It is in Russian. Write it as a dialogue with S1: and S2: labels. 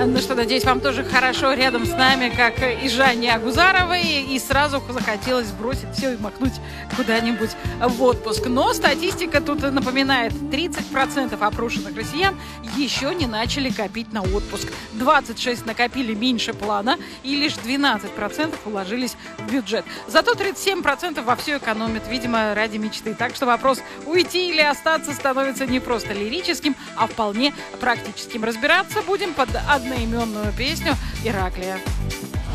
S1: Ну что, надеюсь, вам тоже хорошо рядом с нами, как и Жанне Агузаровой, и сразу захотелось бросить все и махнуть куда-нибудь в отпуск. Но статистика тут напоминает, 30% опрошенных россиян еще не начали копить на отпуск. 26% накопили меньше плана, и лишь 12% уложились в бюджет. Зато 37% вовсю экономят, видимо, ради мечты. Так что вопрос уйти или остаться становится не просто лирическим, а вполне практическим. Разбираться будем под одноименную песню Ираклия.